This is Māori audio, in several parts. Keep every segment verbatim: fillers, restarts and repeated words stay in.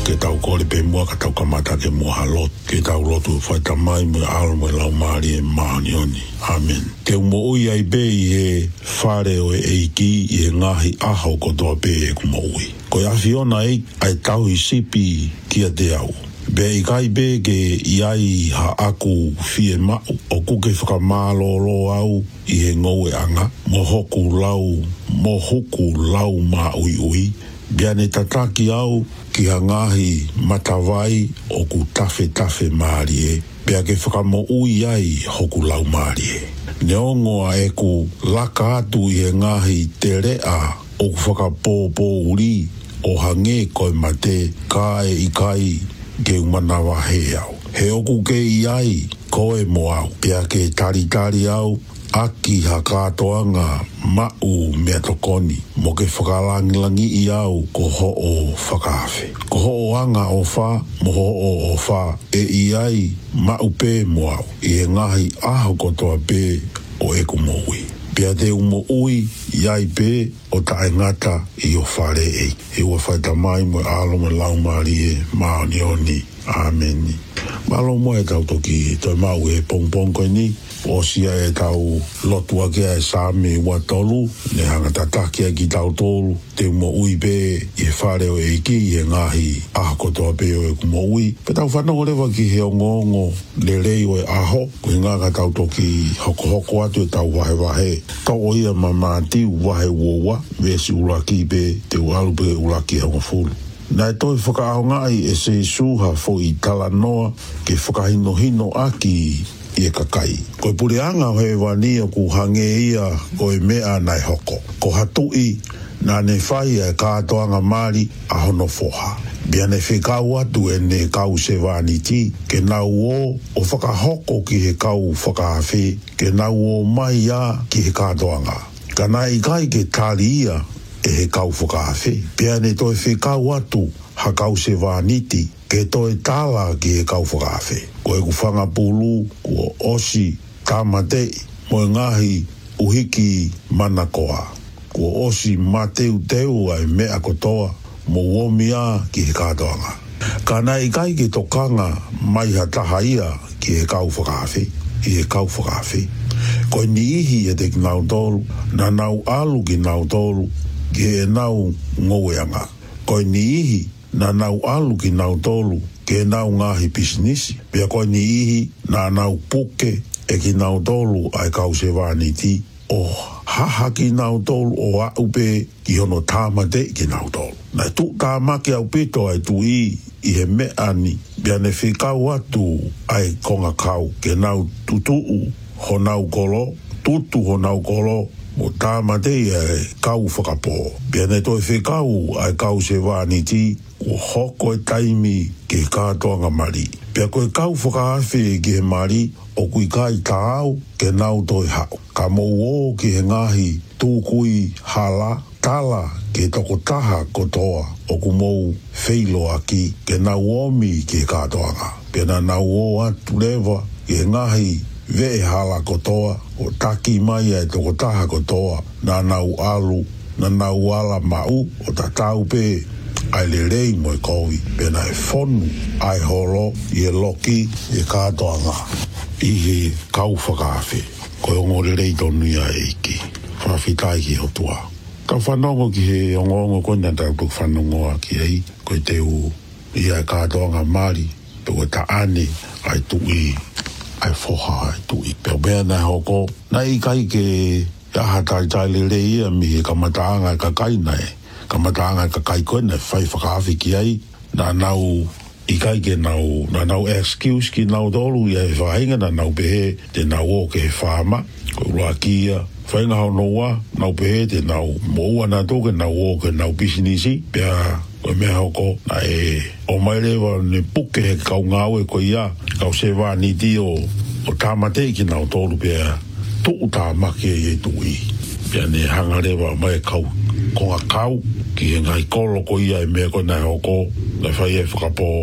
ke tau ko le pe mua ka tau kamata ke mua halot ke tau lotu fai tamai mo alo mo lau maari e maanioni amen ke umo ui ai be i e whare o e eiki i e ngahi aho ko toa be e kumo ui ko i awhiona e ai tau i sipi kia te au be i kai be ke i ai ha aku fie mau o kuke whakamalo lo au i he ngau e anga mo hoku lau mo hoku lau ma ui ui biane tataki au ki hangahi matawai o ku tafe tafe maari e bea ke whakamo ui ai hoku lau maari e neongoa e ku laka atu i he ngahi te rea o ku whakapōpō uri o hange koe mate kae i kai ke umanawa he au he oku ke i ai koe mo au bea ke tari tari au aki ha katoanga mau mea tokoni mo ke whakalangilangi i au ko ho o whakawhi. Ko ho o anga o wha mo ho o o wha e i ai mau pē mo au i e ngahi aho kotoa pē o e kumoui. Pea te umo ui i ai pē o tae ngata i o whare e. E ua whaita mai mo alo me lau maari e maoni oni. Ameni. Malo mo e tau toki toi mau e pong pong koe ni. O sia e tau lotua kia e sāme ua tolu, ne hanga tatakia ki tau tolu, te umo ui be i e whare o e ki i e ngahi aho kotoa pe o e kumo ui. Pe tau whanau rewa ki he o ngongo le rei o e aho, ko i ngā ka tau toki hoko hoko atu e tau wahe wahe. Tau o ia ma mātiu wahe uowa, vesi uraki be te ualu pe uraki hongo fulu. Nai toi whakaao ngai e se suha fo i tala noa ke whakahino hino aki i e kakai. Ko i pureanga o he wani o ku hange ia o e mea nai hoko. Ko hatui nā ne whai e kātoanga Māori a hono foha. Bia ne whekau atu e ne kau se wani ti, ke nau o o whakahoko ki he kau whakawhi, ke nau o mai a ki he kātoanga. Ka nā i kai ke tāri ia e he kau whakawhi. Bia ne toi whekau atu ha kau se wani ti, ke toi tāla ki he kau whakawhi. Ko e ku whanga pulu, ko osi tāmatei, mo e ngahi uhiki manakoa. Ko osi mateu teu ai mea kotoa, mo womia ki he kātoanga. Ka nai kai ke tokanga mai ha taha ia ki he kau whakawhi, i he kau whakawhi. Ko ni ihi e te ki nau tolu, na nau alu ki nau tolu, ki he nau ngoweanga. Ko ni ihi, na nau alu ki nau tolu, ke nau ngahi pisinisi. Pea koe ni ihi na nau puke e ki nau tolu ai kau se wani ti. O haha ki nau tolu o a upe ki hono tāmate ki nau tolu. Nai tu tāmake au pito ai tu i i he me ani. Pea ne whikau atu ai konga kau ke nau tutuu ho nau kolo. Tutu ho nau kolo mo tāmate ai kau whakapō. Pea ne toi whikau ai kau se wani ti. O hoko e taimi ke kātoanga mari. Pea koe kau whakawhi ki he mari, o kui kai tāau ke nau toi hau. Ka mou o ki he ngahi tūkui hala, tala ke toko taha kotoa, o ku mou wheilo aki ke nau omi ki he kātoanga. Pea na nau o atu lewa ki he ngahi vee hala kotoa, o taki mai e toko taha kotoa, na nau alu, na nau ala mau, o ta tau pe, ai le rei mo e kowi, pena e whonu, ai holo, i e loki, i e kātoanga, i he kau whakawhi. Koe ongo le rei tonu ia e iki, whawhitai ki hotua. Ka whanongo ki he ongo ongo koe na tau tuk whanongo a ki hei, koe te u, i ai kātoanga Māori, pe koe ta ane, ai tui, ai whoha, ai tui. Peo mea nei hoko, nei kai ke, aha tai tai le rei ia mi he kamataanga ka kai nei, kamataanga ka kai koe nei whai whakawhi ki ai, na nau i kai ke nau, na nau excuse ki nau tolu i ai whainga, na nau pehe te nau o ke he whama, ko ura kia, whainga hau noa, nau pehe te nau moua na toke nau o ke nau pisinisi, pea koe mea hoko, na e o mai rewa ne puke he kau ngāwe ko ia, kau se wāni ti o, o tāmatei ki nau tolu pea, tuu tā make e tui, pea ne hanga rewa mai kau, ko ngā kau, ki he ngai kolo ko ia e mea koe nai hoko, lai whai e whakapō,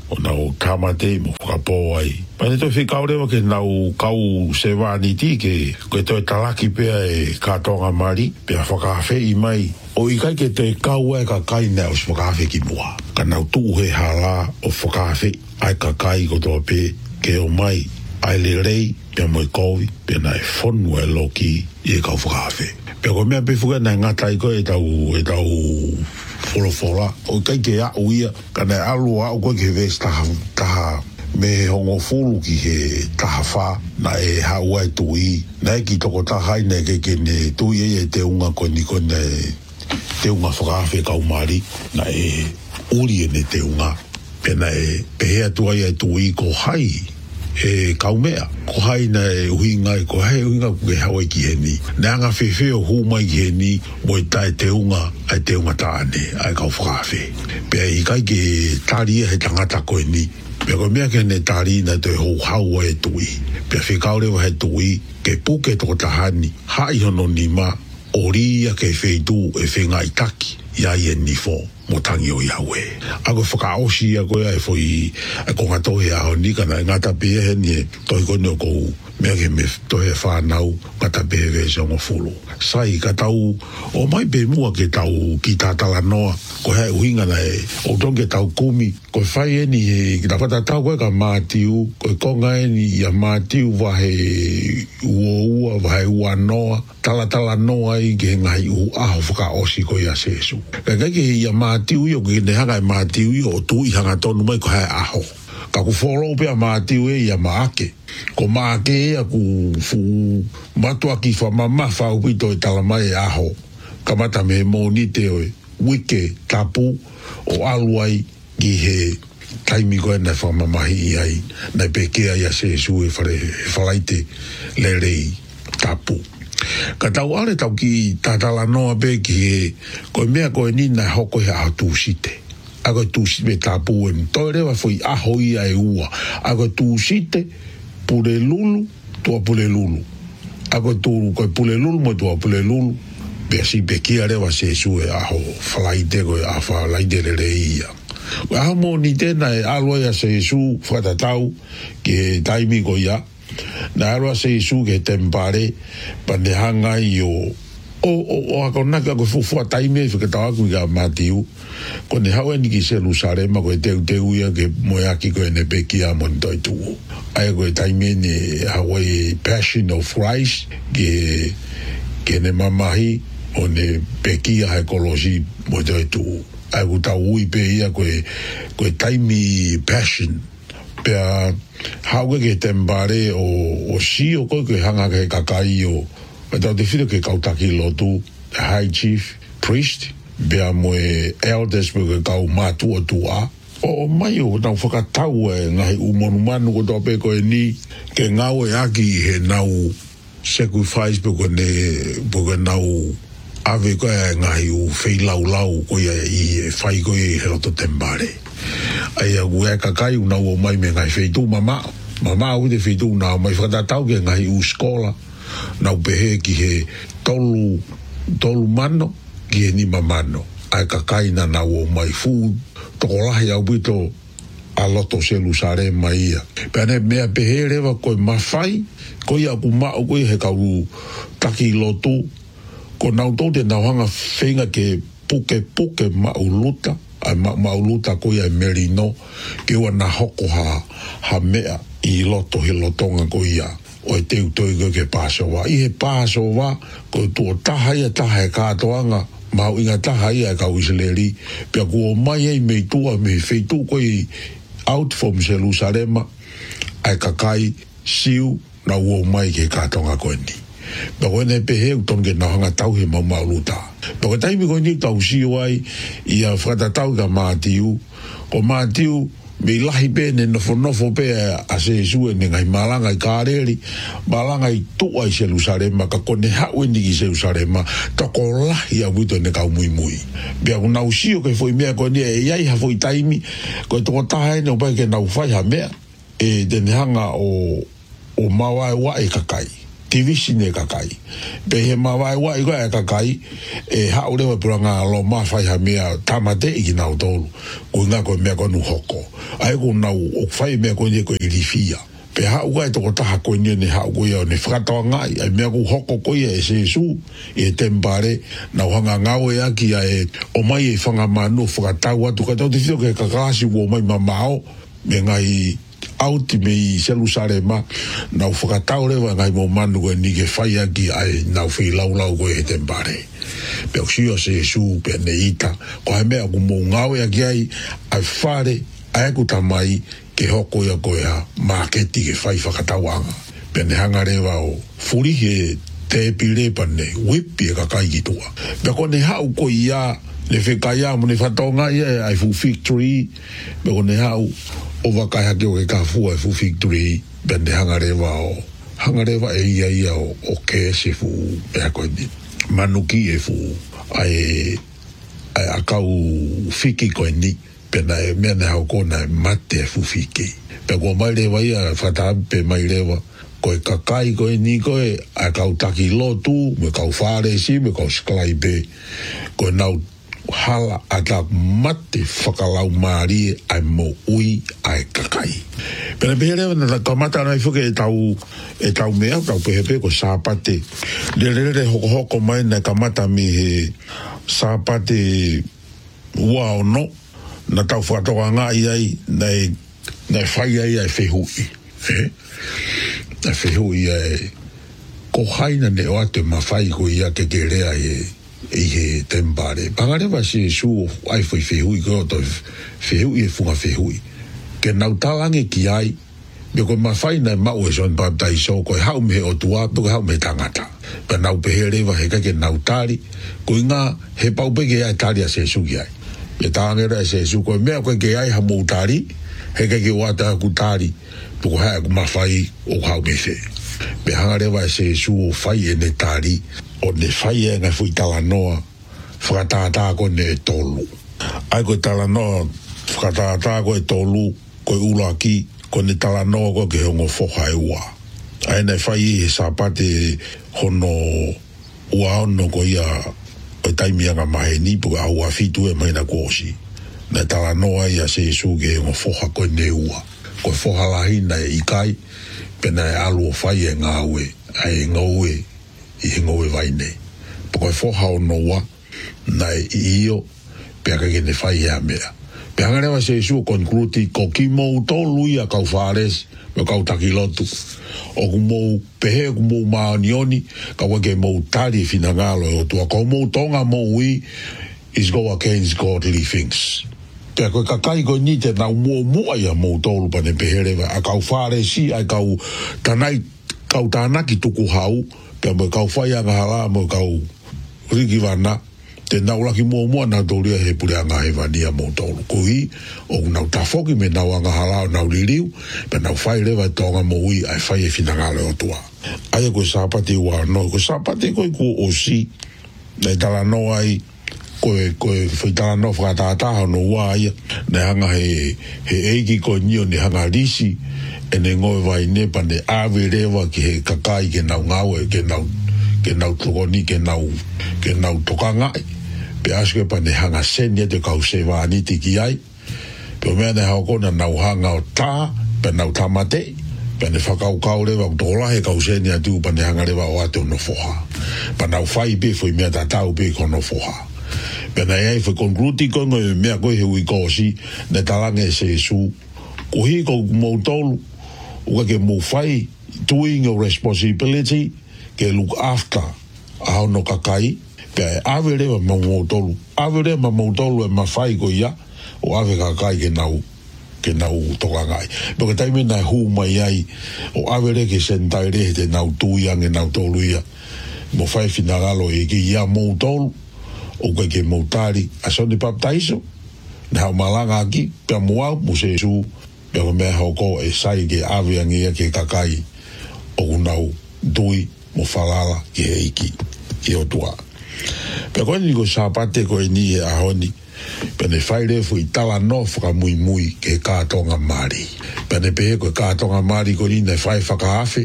o nau kamate mo whakapo ai. Pane toi whikau rewa ke nau kau se wāni ti ke koe toi talaki pia e kātonga mari, pia whakawhi i mai. O i kai ke toi kau e ka kai nea o si whakawhi ki mua. Ka nau tuhe hala o whakawhi ai ka kai ko toa pe ke o mai. Ai le rei, pia moi kovi, pia nai whonu e loki i e kau whakawhi. Pia koe mea pefuka nai ngatai koe e tau, e tau folo fola. O kai ke a uia, ka nai alu a o koe ke ves taha, taha me hongo fulu ki he taha wha, na e haua e tui, na e ki toko tahai ne ke ke ne tui e e te unga koe ni koe ne te unga whakawhi kau mari, na e uri e ne te unga. Pia na e pehea tua e tui ko hai, e kaumea ko hai na e uhinga ko hai uhinga ke hawa ki heni na anga fefe o huma ki heni mo tai te unga ai te unga taane ai kau whakawhi pe i kai ke tari e he tangata ko ni pe ko mea ke ne tari na te hou hau e tui pe whikaure wa he tui ke puke toko tahani hai hono ni ma oria ke feitu e whenga i taki ia i e nifo mo tangi o Yahweh. Ako whakaosi a koe ai fwoi a ko ngatohe a honi kana ngata pia he ni toi kone o kou mea ke me tohe whanau ngata pia vese o ngofulu. Sai ka tau o mai pe mua ke tau ki tātala noa ko hei uhinga na e o tonge tau kumi ko whai e ni he ki tawhata tau koe ka mātiu ko konga e ni ia mātiu wahe ua ua wahe ua noa tala tala noa i ke ngai u aho whakaosi ko ia sesu. Ka kai ke ia mātiu i o ke ne hanga e mātiu i o tu i hanga tonu mai ko hei aho. Ka ku follow pe a mātiu e ia maake. Ko maake e a ku fu matua ki whamama whaupito e talamai e aho. Ka mata me mōni te oe wike tapu o aluai ki he taimi koe na whamamahi i ai na pekea ia se su e whare whalaite le rei tapu. Ka tau ale tau ki tātala noa pe ki he koe mea koe ni na hoko he a tūsite. Ako tūsite me tapu e mtoi rewa fwoi aho i ai ua. Ako tūsite pule lulu tua pule lulu. Ako tūru koe pule lulu mo tua pule lulu. Pea si pekia rewa se su e aho whalaite koe a whalaite le reia. Koe aho mo ni tēna e alua ia se su whatatau ke taimi ko ia. Na alua se su ke tempare pa ne hanga i o o o o ako naka ko fufua taime whakatau aku i ka matiu. Ko ne hau eni ki Jerusalema koe teu teu ia ke moeaki koe ne pekia mo ni toi tuu. Aia koe taime ne hau e Passion of Christ ke ke ne mamahi o ne pekia hai kolosi mo toi tuu. Aia ku tau ui pe ia koe koe taimi Passion. Pea hauke ke tembare o, o si o koe koe hanga ke kakai o e tau te whiro ke kautaki lotu high chief priest bea moe elders pe ke kau mātua tua o, o mai o nau whakatau e ngahi umonu manu ko tau pe koe ni ke ngau e aki he nau sacrifice pe koe ne pe koe nau ave koe ngahi u whei lau lau koe i e whai koe he roto tembare. Ai a gue kakai una o mai me ngai feitu mama mama u de feitu na mai whakatatau ke ngai u skola na u pehe ki he tolu tolu mano ki he ni mamano ai kakai na na o mai fu tokolahi au bito a loto Jerusalema ia pene mea pehe rewa koe mawhai koe a ku mao koe he kau taki lotu ko nau tau te nauhanga whenga ke puke puke mauluta ai ma mauluta ko ia merino ke wana hoko ha ha mea i loto he lotonga ko ia o e teu toi ko ke pasowa i he pasowa ko tuo taha ia taha e kātoanga mau inga taha ia ka usileri pia ko o mai ei mei tua me feitu ko i out from Jerusalema ai kakai siu na uo mai ke kātonga ko ni pa koe ne pehe u tonge na hanga tau he mau mauluta. Pa koe taimi koe ni tau siu ai i a whakatatau ka mātiu. Ko mātiu me lahi pe ne nofo nofo pe a se sue ne ngai malanga i kāreri, malanga i tua i Jerusalema, ka kone hau e ni ki Jerusalema, toko lahi a wito ne kau mui mui. Pia ku nau siu ke foi mea koe ni e iai ha foi taimi, koe toko taha e ne o pai ke nau whai ha mea, e tene hanga o, o mawa e wa e kakai. divisi ne kakai pe he mawai wa iko e kakai e ha ule wa puranga lo ma fai ha mea tamate i na utolu ko nga ko me ko nu hoko ai ko na o fai me ko ni ko irifia pe ha ua to ta ha ko ni ne ha ko yo ne frata ngai ai me ko hoko ko ye se su e tembare na hanga ngao ya ki e o mai e fanga manu frata wa to ka to difio ke kakasi wo mai mamao me ngai auti me Jerusalema na ufakatau lewa ngai mo manu ko ni ke fai aki ai na ufi lau lau ko e tembare pe usio se su pe neita ko ha me ko mo ngao ya ki ai ai fare ai ku tamai ke hoko ya ko ya marketi ke fai fakatawanga pe ne hanga lewa o furi he te pile pane wipi ka kai kitua pe ko ne hau ko ia le fe kaya mo ne fatonga ia ai fu victory pe ko ne hau o wakai hake o ke ka fu ai fu victory pe ne hanga lewa o hanga lewa e ia ia o o ke se fu pe ko ni manuki e fu ai ai akau fiki ko ni pe na e mea hau ko na mate fu fiki pe ko mai lewa ia fata pe mai lewa ko e kakai ko e ni ko e a kau taki lotu me kau whare si me kau sklai pe ko nau hala a ta mate whakalau maari ai mo ui ai kakai pena pe lewa na ta kamata na ifuke e tau e tau mea tau pehepe ko sāpate le le le hoko hoko mai na kamata mi he sāpate ua o no na tau whatoa ngai ai na e na whai ai ai whehui eh na whehui ai ko haina ne o ate mawhai ko ia ke ke rea e e he tembare pangarewa si su ai whai whehui ko to whehui e funga whehui ke nau talange ki ai me ko mawhai na mau e son baptai so ko hau me o tua ko hau me tangata ka nau pehe rewa he ka ke nau tari ko inga he paupeke ai tari a se su ki ai e tāngera se su ko mea ko ke ai ha moutari he ke ke wata ku tari ko ha ku mafai o hau me se be hangarewa se su o fai e ne tari o ne fai e nga fui talanoa whakatata ko ne tolu ai ko talanoa whakatata ko e tolu ko ulaki ko ne talanoa ko ke hongo foha e ua ai ne fai e sapate hono ua ono ko ia o taimia nga mahe ni puka au a fitu e mai na kōsi. Na tala noa ia se su ke ngō foha koe ne ua. Koe foha lahi na e ikai, pena e alu o whai e ngā ue, a e ngā ue, i he ngā ue vaine. Koe foha o noa, na e iyo, pea ka kene whai e a mea. Pea ngarewa se su o konkluti, ko ki mou tō lui a kau whāres, me kau taki lotu. O ku mou pehe ku mou maanioni ka wake mou tari fina ngalo o tua ko mou tonga mou ui is go against godly things pea koe kakai koe ni te nau mua mua ia mou tolu pane pehe rewa a kau whare si ai kau tanai kau tānaki tuku hau pea mo kau whai anga hala mo kau riki wana te nau laki mua mua nau tōria he pure anga he vania mou tolu kui o nau tafoki me nau anga hala o nau liriu pe nau whai rewa tonga mo ui ai whai e whina ngale o tua aia koe sāpati ua no koe sāpati koe ko o si nei tala no ai koe koe whai tala no whakatataha no ua aia nei hanga he he eiki koe nio ne hanga risi e ne ngoe vai nepa ne awe rewa ki he kakai ke nau ngawe ke nau ke nau tokoni ke nau ke nau tokangai pe aske pa ne hanga senia te kau se wāniti ki ai pe mea ne hao kona nau hanga o tā pe nau tamate pe ne whakau kau rewa o tōla he kau senia tu pa ne hanga rewa o ate o no foha pa nau whai pe fwoi mea ta tau pe kono foha pe ne ai fwoi konkluti kongo e mea koe he ui kōsi ne talange se su ko hi ko mou tolu uka ke mou whai doing your responsibility ke look after a no kakai pe ave rewa ma mou tolu ave rewa ma mou tolu e ma whai ko ia o ave kakai ke nau ke nau toka ngai porque taime na hu mai ai o ave re ke sentai re te nau tuiang e nau tolu ia mo whai finagalo e ke ia mou tolu o ke ke mou tari a soni paptaiso na hau malanga aki pe moau mo se su pe o mea hau ko e sai ke ave angia ke kakai o nau dui mo falala ke eiki i o tua pe koe ni ko sāpate koe ni e ahoni pe ne whaire fui tala no whaka mui mui ke kātonga mari pe ne pehe koe kātonga mari ko ni ne whai whakaafe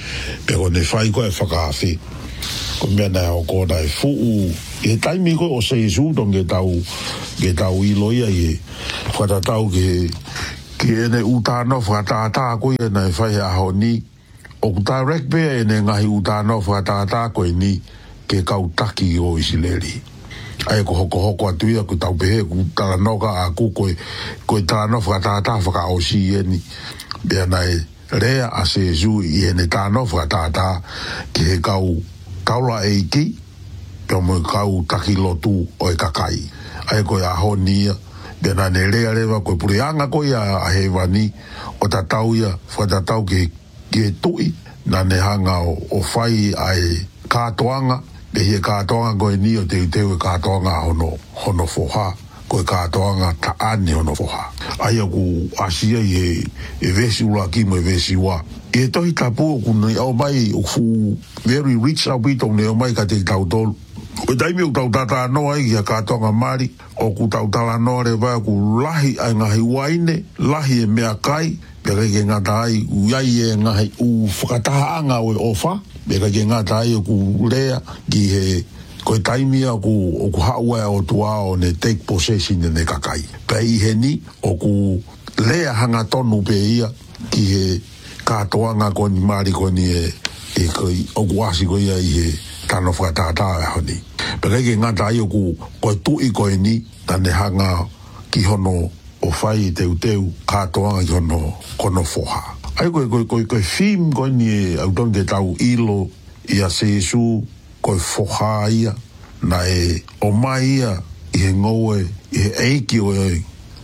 pe ko ne fai ko e whakaafi ko mea nei o ko dai fuu e taimi ko o se isu tong ke tau ke tau i loia i whatatau ke ke ene utano whatata ko i nei whai aho ni o direct bea ene ngahi utano whatata ko i ni ke kautaki o isileri ai ko hoko hoko atu ia ko tau pehe ku tala noka a ku koe koe tala no whakatata whaka o si eni bea nai rea a se zu i ene tala no whakatata ki he kau kaula e ki pia mo kau taki lotu o e kakai ai koe a honia bea nai ne rea rewa koe purianga koe a he wani o tatau ia whakatatau ki he tui na ne hanga o, o whai ai kātoanga e he kātoanga koe ni o te uteu e kātoanga hono, hono foha, koe kātoanga taane hono foha. Aia ku asia i he e vesi ula ki mo e vesi wa. E tohi tapu o kunei au mai o fu very rich au pito ne o mai ka te tau tolu. Koe taimi o tau tata anoa i ki a kātoanga mari, o ku tau tala anoa re vai ku lahi ai ngahi waine, lahi e mea kai, pia kai ke ngata ai uiai e ngahi u whakataha anga o e ofa, beka ke ngata ai o ku rea ki he koe taimia o ku, o ku haua o tua o ne take possession ne kakai. Pea i he ni o ku lea hanga tonu pe ia ki he kātoanga ko ni maari ko ni e, e koi, o ku asi ko ia i he tano whakatata e honi. Pea ke ngata ai o ku koe tui koe ni tane hanga ki hono o whai teu teu kātoanga ki hono kono foha. Ai koe koe koe koe film koe ni e au ton te tau ilo i a sesu koe foha ia na e o mai ia i he ngoe i he eiki o e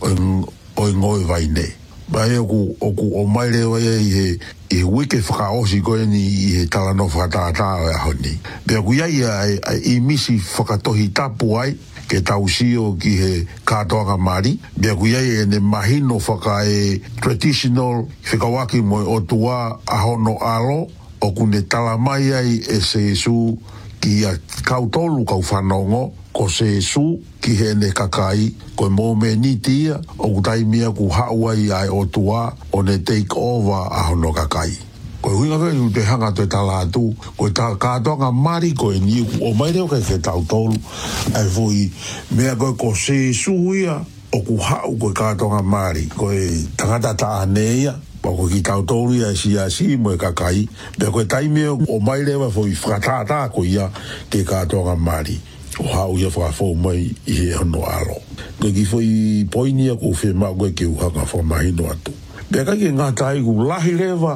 o e ngoe vai ne. Bai oku oku o mai rewa ia i he i he wike whakaosi koe ni i he talano whakatata o e honi. Bea ku ia ia i misi whakatohi tapu ai ke tau sio ki he kātoanga mari. Bea ku iai e ne mahino whaka e traditional whikawaki mo o tua a hono alo o ku ne talamai ai e se su ki a kautolu kau whanongo ko se su ki he ne kakai ko mo me ni tia o ku taimia ku hauai ai o tua o ne take over a hono kakai. Koe huinga koe u te hanga te tala atu, koe ta kātoanga mari koe ni o mai reo kai ke tau tolu, ai fui mea koe ko se suia o ku hau koe kātoanga mari, koe tangata ta aneia, pa koe ki tau tolu ia si a si mo e kakai, mea koe taimea o mai reo fui whakatata koe ia ke kātoanga mari, o hau ia whakafou mai i he hono alo. Koe ki fui poinia ko whema koe ke uhanga whamahino atu. Mea kai ke ngata ai ku lahi rewa,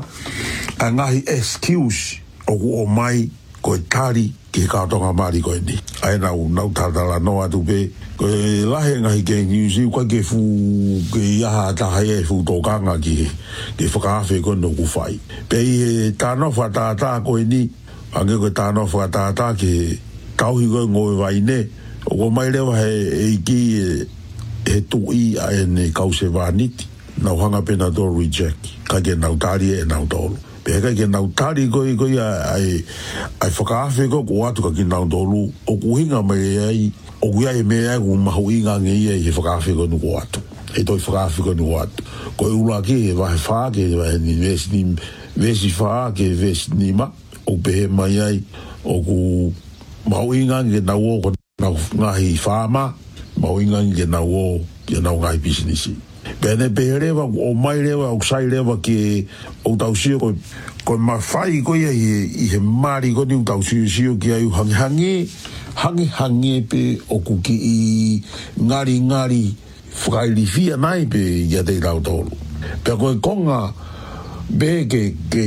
a ngahi excuse o ku o mai koe tari ki kātonga mari koe ni. Ai nau, nau tātala no atu pe, koe lahe ngahi ke ngiusi, koe ke fu, ke iaha tahai e fu tōkanga ki ke whakawhi koe no ku whai. Pe i he tāno whatata koe ni, ange koe tāno whatata ke tauhi koe ngoe vai ne, o ko mai rewa he e ki e, he tui a e ne kause wāniti, nau hanga pena tō reject, ka ke nau tari e nau tōlu. Peka ke nau tari koi koi ai ai whakawhi ko ko atu ka ki nau tolu o kuhinga mai ai o kuia e mea ku mahu inga ngei ai he whakawhi ko nuko atu e toi whakawhi ko nuko atu ko e ula ke he wahe whaa ke he wahe ni vesi ni vesi whaa ke vesi ni ma o pehe mai ai o ku mahu inga nge nau o ko nau ngahi whaa ma mahu inga nge nau o ke nau ngahi bisinisi. Pene pe rewa o mai rewa o sai rewa ki o tau sio ko ko mawhai ko ia i he mari ko ni o tau sio sio ki ai hangi hangi hangi hangi pe o kuki i ngari ngari whakaili fia nai pe ia te tau tolu. Pe koe konga be ke ke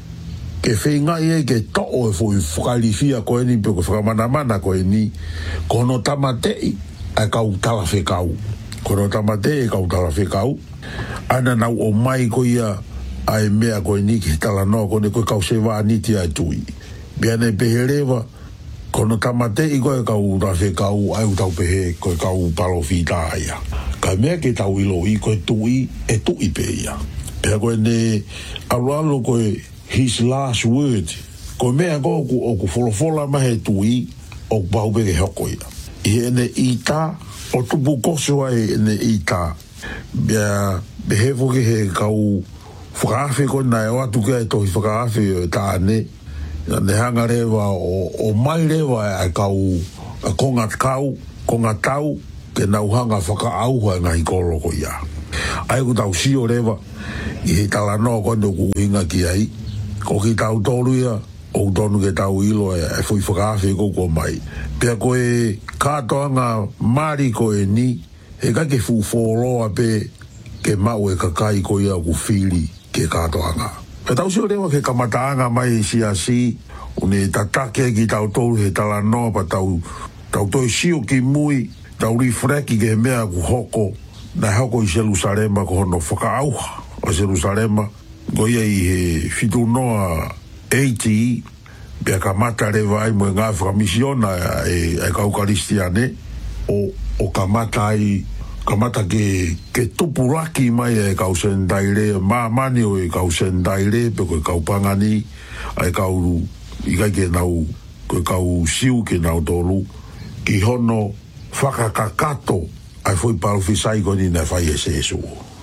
ke whengai e ke to'o e fui whakaili fia koe ni pe ko whakamana mana koe ni kono tamatei ai kau tala whekau. Kono tamate e kau tala whekau. Ana nau o mai ko ia ai mea koe ni ki tala noa kone koe kau se wāniti ai tui. Biane pehe rewa, kono tamate i koe kau tala whekau ai utau pehe koe kau palo whita aia. Ka mea ke tau ilo i koe tui e tui pe ia. Pea koe ne alualo koe his last word. Koe mea koe o ku wholofola mahe tui o ku pahu peke hoko ia. I ene i tā o tupu koso ai ne i tā. Bea behefo ke he kau whakaafe ko nai o atu kia e tohi whakaafe o tāne. Ne hanga rewa o, o mai rewa e kau, a konga kau, konga tau, ke nau hanga whakaauha ngā hikolo ko ia. Ai ku tau sio rewa, i he tala no kondo ku hinga ki ai. Ko ki tau tolu ia, o tonu ke tau ilo e, e fui whakaafe ko ko mai. Pea ko e kātoanga mari ko e ni, he ka ke fu fōroa pe ke mau e kakai ko ia ku whiri ke kātoanga. Pe tau sio rewa ke kamataanga mai si a si, une tatake ki tau tolu he tala no pa tau, tau toi sio ki mui, tau rifreki ke mea ku hoko, na hoko i Jerusalema ko hono whakaauha o Jerusalema, ko ia i he fitu noa eighty, pia ka mata rewa ai mo ngā whakamisiona e, e kaukaristiane, o, o ka mata ai, ka mata ke, ke tupuraki mai e kau sendaire, mā mani o e kau sendaire, pe koe kau pangani, ai kau i kai ke nau, koe kau siu ke nau tolu, ki hono whakakakato, ai foi parufisai koni na whai e sesu.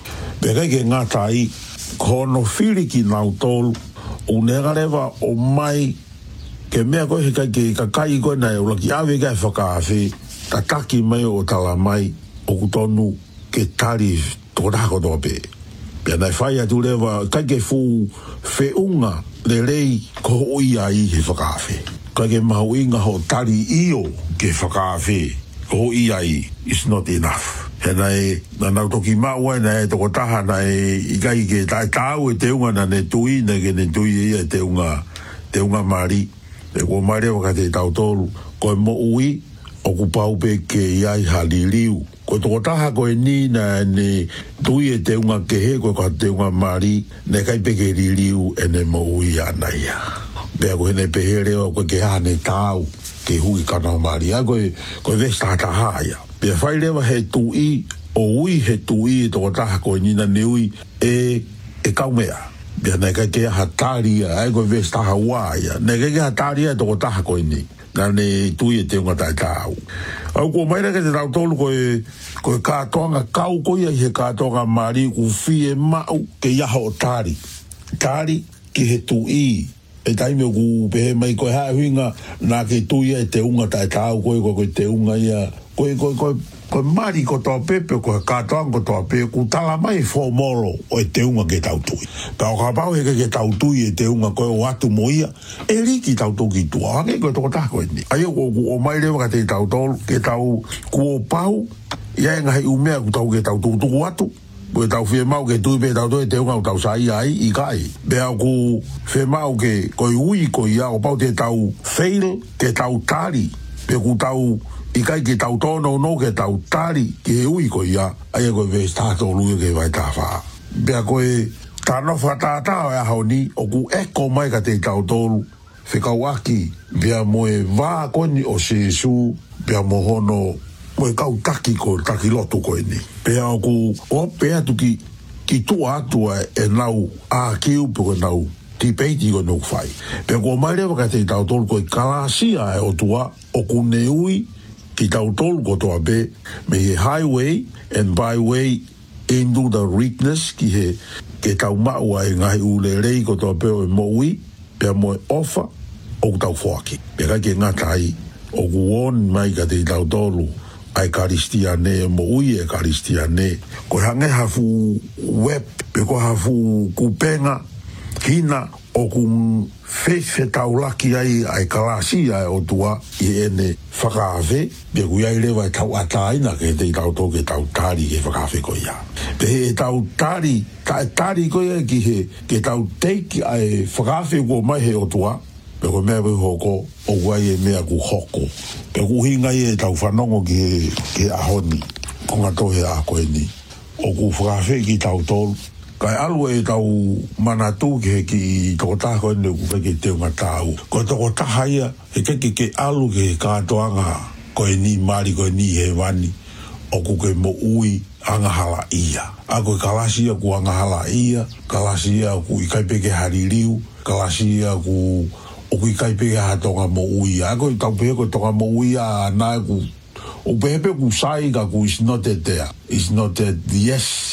Pe kai ke ngatai, kono whiri ki nau tolu, o nega rewa o mai, ke mea koe he kai ke kakai koe na e ulaki awe kai whakaawe, tataki mai o tala mai, o kutonu ke tari tōrako tō pe. Pea nai whai atu rewa, kai ke fu whiunga le rei ko oi ai he whakaawe. Kai ke mahu inga ho tari io ke whakaawe, ko oi ai is not enough. He nai, na nau toki maua na e toko taha na e ikai ke tai tau e te unga na ne tui, na ke ne tui e te unga, te unga mari. E ko mare waka te tau tolu, ko e mo ui, o ku pau pe ke iai haliliu. Ko toko taha ko e ni na ne tui e te unga ke he, ko ka te unga mari, ne kai pe ke liliu e ne mo ui anaia. Pea ko he ne pehe reo, ko ke ha ne tau, ke hui kanao mari. A ko e, ko e vesta tahaya. Pea whai rewa he tui, o ui he tui e toko taha ko e nina ne ui e, e kaumea. Pea nei kai ke hataria, ai koe vesta hawaia. Nei kai ke hataria e toko taha ko e ni. Nā ne tui e te unga tai tāu. Au ko maira ke te tau tolu ko e, ko e kātoanga kau ko ia i he kātoanga mari ku whi e mau ke iaha o tāri. Tāri ki he tui. E taime o ku pehe mai koe hae huinga nā ke tui e te unga tai tāu koe koe koe te unga ia. Koe, koe, koe, koe mari ko tō pepe, koe kātoanga ko tō pepe, ku tala mai fō moro o e te unga ke tau tui. Pea o ka pau heke ke tau tui e te unga koe o atu moia, e riki tau tui ki tua, hange koe tō tāko e ni. Ai o, o, o mai rewa ka te tau tolu, ke tau ku o pau, ia e ngahi umea ku tau ke tau tui tuku atu, koe tau whie mau ke tui pe tau tui te unga o tau sai ai, i kai. Pea ku whie mau ke koe ui koe ia, o pau te tau fail, ke tau tari, pe ku tau i kai ki tau tono no ke tau tari ki he ui ko ia, ai e koe vest tātou lui ke vai tā wha. Pea koe tāno whatātā o e hao ni, o ku eko mai ka te tau tolu, whikau aki, pea moe vā koni o sesu, pea mo hono, moe kau taki ko, taki lotu ko e ni. Pea o ku, o pea tu ki, ki tua atua e nau a kiu pe ko nau, ti peiti ko nuk whai. Pea ko mai rewa ka te tau tolu koe kalasia e o tua, o ku ne ui, ki tau tolu ko toa be, me he highway and byway into the weakness ki he ke tau maua e ngahi ule rei ko toa be o e moui, pea moe ofa o tau whoaki. Pea kai ke ngatai o kuon mai ka te tau tolu ai karistia ne, moui e karistia ne. Ko hange hafu web, pe ko hafu kupenga, kina o kun fefe tau laki ai ai kalasia e o tua i ene whakaawe, pe kui ai lewa e tau ataina ke te tau tō ke tau tāri ke whakaawe ko ia. Pe he tau tāri, ta tāri ko ia ki he, ke tau teiki ai whakaawe ko mai he o tua, pe ko mea pe hoko, o guai e mea ku hoko. Pe ku hinga i e tau whanongo ki he, ke ahoni, ko ngā tohe a koe ni. O ku whakaawe ki tau tōru, kai alu e tau manatu ke ki toko taha ene ku ke te unga tāu. Ko toko taha ia, he ke ke alu ke kātoanga koe ni mari koe ni he wani, o ku ke mo ui anga hala ia. A koe kalasia ku anga hala ia, kalasia ku i kaipe ke haririu, kalasia ku o ku i kaipe ke hatonga mo ui. A koe tau pehe koe tonga mo ui a nai ku, o pehe pe ku sai ka ku is not that there, is not that yes.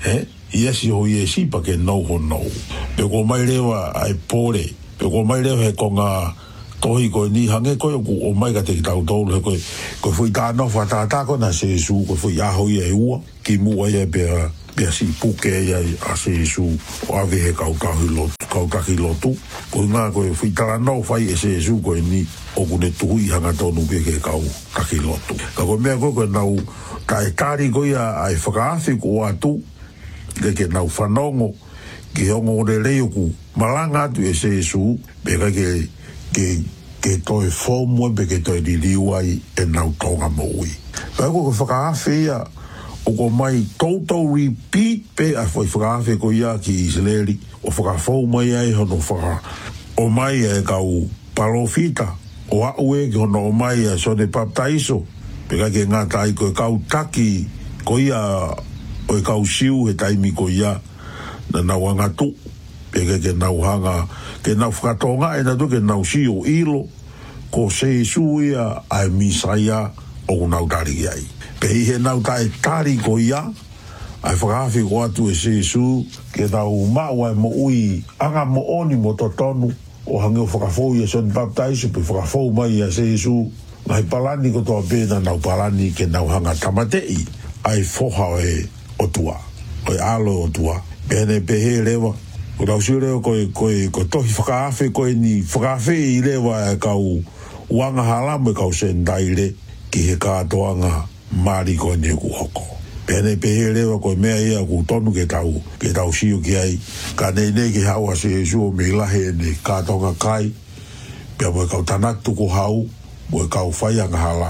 eh ia si ho ia si pa ke no ho no pe ko mai lewa ai pole pe ko mai lewa he konga tohi ko ni hange ko ku o mai ka te tau tau ko ko fui ta no fa ta ta ko na se su ko fui a ho ia ua ki mu ia pe pe si puke ia a se su o ave he kau ka hilo kau ka hilo tu ko nga ko fui ta no fa i se su ko ni o ku ne tu i hanga tonu pe ke kau ka hilo tu ka ko me ko ko nau ka e tari ko ia ai whakaafi ko atu le ke nau whanongo ke hongo re leo ku malanga atu e se su pe ka ke ke ke toi fomo pe ke toi diliwai e nau tonga moui pa ko ko whakaafi ia o ko mai total repeat pe a foi whakaafi ko ia ki Israeli o whakafou mai ai hono whaka o mai e kau palofita o au e ki hono o mai e so de baptaiso pe ka ke ngā tai ko kau taki ko ia o e kau siu he taimi ko ia na nau angatu pe ka ke nau hanga ke nau whakatonga e na tu ke nau siu ilo ko se su ia ai misaia o nau tari ai pe i he nau tai tari ko ia ai whakaafi ko atu e se su ke nau maua e mo ui anga mo oni mo totonu o hange o whakafou ia son baptaiso pe whakafou mai a se su ngai palani ko toa pēna nau palani ke nau hanga tamatei ai foha e o tua o e alo o tua pēne pehe lewa ko rau siu leo koe koe ko tohi whakaafe koe ni whakaafe i lewa e kau uanga halamu e kau sendai le ki he kātoanga maari koe ne ku hoko pēne pehe lewa koe mea ia ku tonu ke tau ke tau siu ki ai ka nei nei ki hawa se e suo me lahe ne kātonga kai pia mo e kau tanaktu ko hau mo e kau whai anga hala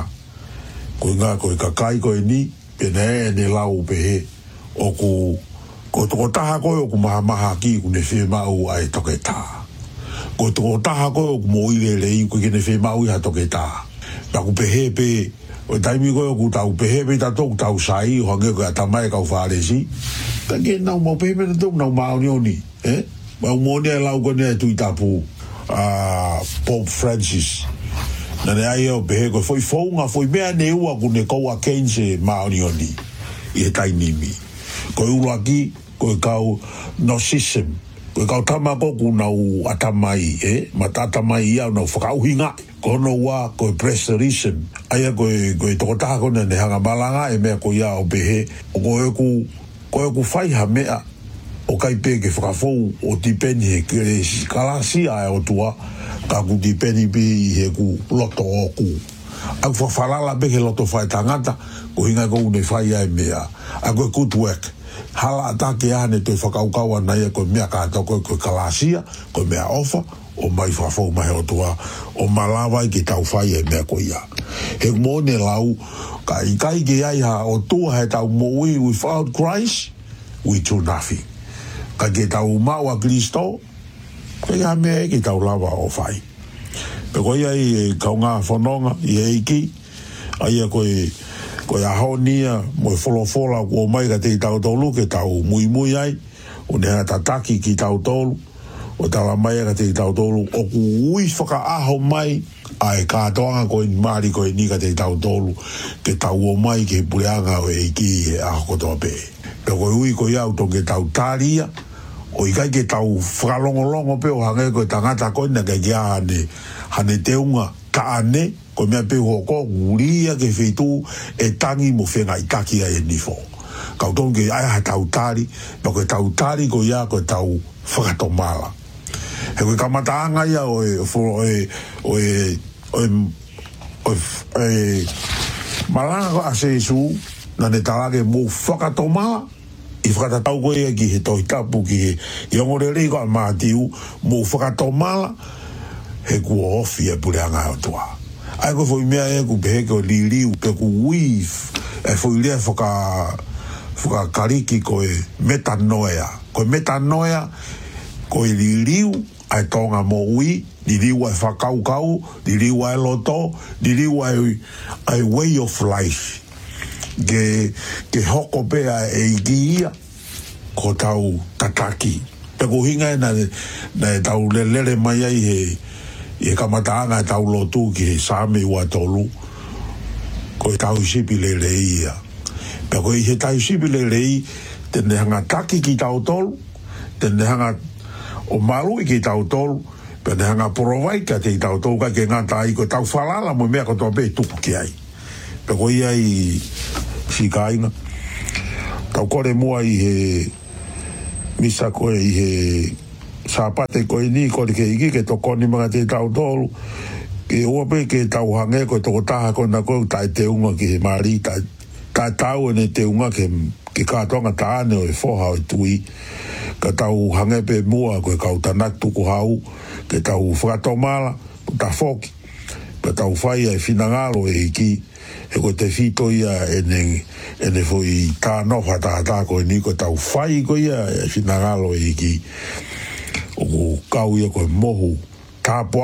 ko ngā koe ka kai koe ni pene e ne lau pehe o ku ko toko taha koe o ku maha maha ki ku ne whi mau ai toke tā ko toko taha koe o ku mo ire lei ku ke ne whi mau i ha toke tā pa ku pehe pe o taimi koe o ku tau pehe pe ta toku tau sai o hange koe a tamai kau whāresi ka ke nau mau pehe pe ta toku nau mau ni oni eh mau mo ne lau koe ne tui tapu a Pope Francis na ne ai o pehe koe foi founga foi mea ne ua ku ne kou a kense mau ni oni i he tainimi koe ula ki koe kau narcissism koe kau tamako ku nau atamai eh mata atamai ia nau whakauhinga kono ua koe pressurism aia koe koe tokotaha kone ne hanga malanga e mea koe ia o pehe o koe ku koe ku whaiha mea o kai pe ke whakafou o tipeni he kere kalasi ai o tua ka ku tipeni pi he ku loto o ku a ku whawhalala pe ke loto whai tangata ko hinga kou ne whai ai mea a koe good work hala atake ane te whakaukaua nei koe mea kātoko koe kalasia koe mea ofa o mai whafou mai o tua o malawai ki tau whai e mea koe ia he mone lau ka i kai ke ai ha o tua he tau moui without Christ we do nothing ka ke tau maua Kristo koe ia mea ki tau lawa o whai pe koe ia i kaunga whanonga i eiki aia koe ko ya honia mo folofola ko mai ka te tau tolu ke tau mui mui ai o ne tataki ki tau tolu o tala mai ka te tau tolu o ku ui whaka aho mai ai ka toanga ko in mari ko ni ka te tau tolu ke tau o mai ke pureanga o e ki a ko to pe pe ko ui ko ya to ke tau taria o i kai ke tau whakalongo longo pe o hange ko tangata ko na ke ya ne hane teunga ka ane ko mea pe hoko uria ke whetu e tangi mo whenga i taki ai e nifo. Kau tonu ke ai ha tau tari, pa koe tau tari ko ia koe tau whakatomala. He koe kamataanga ia o e, o e, o e, o e, o e, malanga ko ase su, na ne talake mo whakatomala, i whakatatau koe ia ki he tohi tapu ki he, i ongorere ko a mātiu, mo whakatomala, he kua ofi e pureanga o tua. Ai ko foi mea e ku pehe ko liliu pe ku wif e foi lea whaka whaka kariki ko e metanoia ko e metanoia ko e liliu ai tonga mo ui liliu ai whakaukau liliu ai loto liliu ai ai way of life ke ke hoko pe e ikia ko tau tataki pe ko hinga na na tau lelele mai ai he e kamataanga tau lotu ki he same ua tolu ko e tau sipi le le ia pe ko he tai sibile lei tene hanga taki ki tau tolu tene hanga o malu ki tau tolu pe ne hanga provai ka te tau tolu ka ke ngata i ko tau falala mo mea ko to be tupu ki ai pe ko ia i si kainga tau kore mua i he misa koe i he sapate koe ni kore ke iki ke tokoni mga te tau tolu ke ope ke tau hange ko toko taha ko na ko tai te unga ki he mari tai tai tau ene te unga ke ke kātonga tāne o e foha o e tui ka tau hange pe mua ko e kau tanak tuku hau ke tau whakatomala ta foki ka tau whai e whinangalo e iki e ko te whito ia ene ene foi tāno whatata ko e ni ko tau whai ko ia e whinangalo e iki o kau ia ko e mohu tāpua